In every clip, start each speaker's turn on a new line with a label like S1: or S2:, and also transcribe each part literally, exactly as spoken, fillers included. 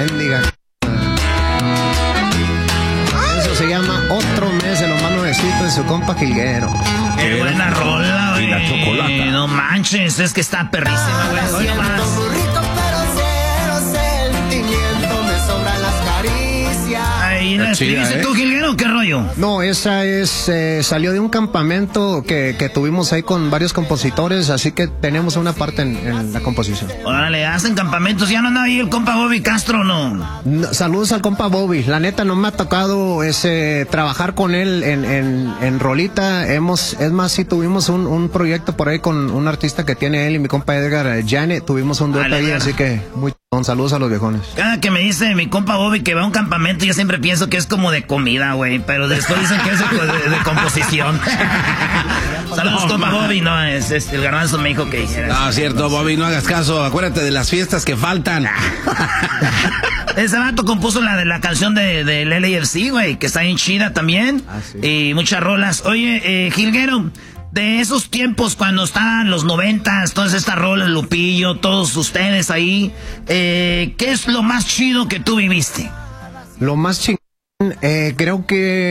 S1: Bendiga. Eso se llama Otro Mes de lo más nuevecito de su compa Jilguero.
S2: Qué buena rola, güey. Y la chocolata. No manches, es que está perrísima, güey. Oye más. ¿Y la escribiste
S1: ¿eh?
S2: tú, Jilguero? ¿Qué rollo?
S1: No, esa es eh, salió de un campamento que, que tuvimos ahí con varios compositores, así que tenemos una parte en, en la composición.
S2: Órale, hacen campamentos. ¿Ya no anda ahí el compa Bobby Castro, no?
S1: no saludos al compa Bobby. La neta no me ha tocado ese trabajar con él en, en, en rolita. Hemos, es más, sí tuvimos un, un proyecto por ahí con un artista que tiene él y mi compa Edgar Janet. Tuvimos un dueto ahí, así que muy bon, saludos a los viejones.
S2: Cada que me dice mi compa Bobby que va a un campamento, yo siempre pienso que es como de comida, güey, pero después dicen que es de, de, de composición. Saludos, compa Bobby. No, es, es el garbanzo me dijo que hiciera.
S3: No, cierto, Bobby, no hagas caso. Acuérdate de las fiestas que faltan.
S2: Ese vato compuso la de la canción de, de L A F C, güey, que está bien chida también. Ah, sí. Y muchas rolas. Oye, eh, Jilguero, de esos tiempos cuando estaban los noventas, todas estas rolas, Lupillo, todos ustedes ahí, eh, ¿qué es lo más chido que tú viviste?
S1: Lo más chingón, eh, creo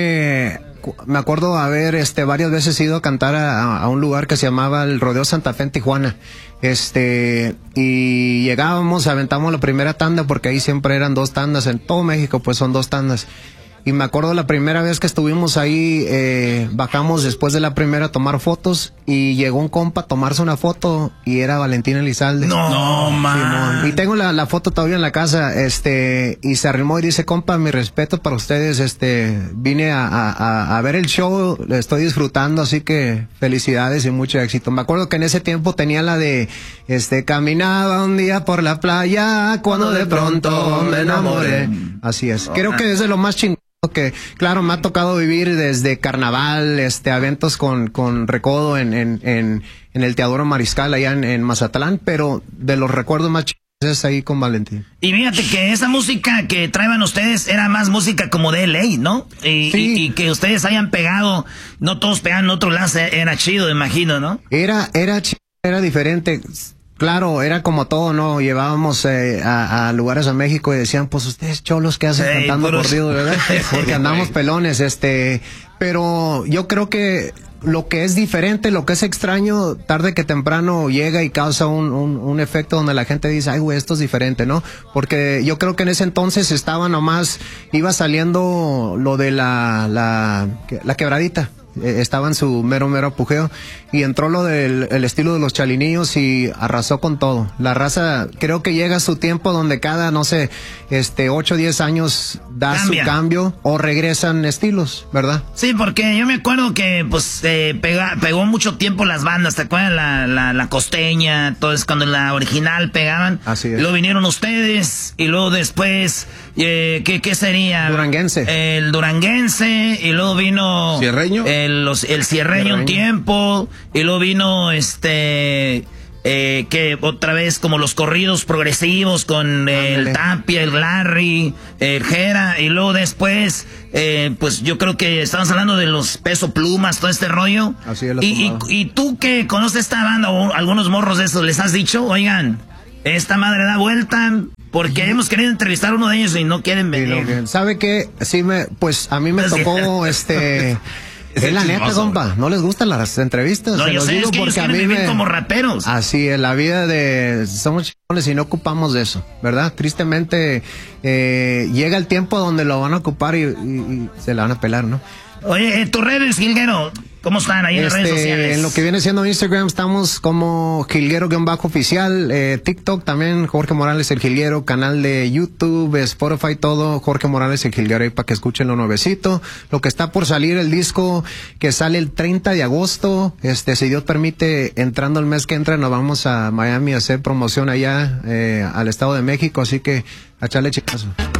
S1: que me acuerdo haber este varias veces ido a cantar a, a un lugar que se llamaba el Rodeo Santa Fe en Tijuana. Este, y llegábamos, aventamos la primera tanda, porque ahí siempre eran dos tandas, en todo México pues son dos tandas. Y me acuerdo la primera vez que estuvimos ahí, eh, bajamos después de la primera a tomar fotos y llegó un compa a tomarse una foto y era Valentín Elizalde.
S2: No, no man.
S1: Y tengo la, la foto todavía en la casa, este, y se arrimó y dice, compa, mi respeto para ustedes, este, vine a, a, a ver el show, lo estoy disfrutando, así que felicidades y mucho éxito. Me acuerdo que en ese tiempo tenía la de, este, caminaba un día por la playa cuando de pronto me enamoré. Así es. Creo que es de lo más chingón. Que claro, me ha tocado vivir desde carnaval, este, eventos con, con Recodo en, en, en, en el Teodoro Mariscal allá en, en Mazatlán, pero de los recuerdos más chidos es ahí con Valentín.
S2: Y fíjate que esa música que traían ustedes era más música como de L A, ¿no? Y, sí. y, y que ustedes hayan pegado, no todos pegan en otro lado, era chido, imagino, ¿no?
S1: Era, era chido, era diferente. Claro, era como todo, ¿no? Llevábamos eh, a, a lugares a México y decían, pues ustedes cholos que hacen hey, cantando puros... corrido, ¿verdad? Porque andamos pelones, este... Pero yo creo que lo que es diferente, lo que es extraño, tarde que temprano llega y causa un, un, un efecto donde la gente dice, ay, güey, esto es diferente, ¿no? Porque yo creo que en ese entonces estaba nomás, iba saliendo lo de la, la, la quebradita. Estaba en su mero mero apogeo y entró lo del el estilo de los Chalinillos y arrasó con todo. La raza creo que llega a su tiempo donde cada, no sé, este ocho o diez años da Cambia. su cambio o regresan estilos, ¿verdad?
S2: Sí, porque yo me acuerdo que pues eh, pega, pegó mucho tiempo las bandas, ¿te acuerdas? La, la, la costeña, entonces cuando la original pegaban.
S1: Así es.
S2: Luego vinieron ustedes y luego después, eh, ¿qué, qué sería?
S1: Duranguense.
S2: El duranguense y luego vino...
S3: ¿Cierreño?
S2: El, los, el cierreño, cierreño un tiempo y luego vino este eh, que otra vez como los corridos progresivos con eh, el Tapia, el Larry, el Jera y luego después eh, pues yo creo que estamos hablando de los Peso Plumas, todo este rollo.
S1: Así es.
S2: Y, y, y tú que conoces esta banda o algunos morros de esos, ¿les has dicho, oigan, esta madre da vuelta? Porque hemos querido entrevistar a uno de ellos y no quieren venir.
S1: Sí, ¿sabe qué? Sí me, pues a mí me tocó este... Es, es la neta, compa, no les gustan las entrevistas.
S2: No,
S1: se
S2: yo
S1: los
S2: sé,
S1: digo
S2: es que
S1: porque
S2: ellos
S1: a mí
S2: quieren vivir
S1: me...
S2: como raperos.
S1: Así es, la vida de... Somos chingones y no ocupamos de eso, ¿verdad? Tristemente, eh, llega el tiempo donde lo van a ocupar y, y, y se la van a pelar, ¿no?
S2: Oye, tus redes, Jilguero, ¿cómo están ahí en
S1: este,
S2: las redes sociales?
S1: En lo que viene siendo Instagram estamos como Jilguero-oficial, eh, TikTok también, Jorge Morales el Jilguero, canal de YouTube, Spotify, todo, Jorge Morales el Jilguero, ahí para que escuchen lo nuevecito. Lo que está por salir, el disco que sale el treinta de agosto, este, si Dios permite, entrando el mes que entra, nos vamos a Miami a hacer promoción allá, eh, al Estado de México, así que a echarle chicazo.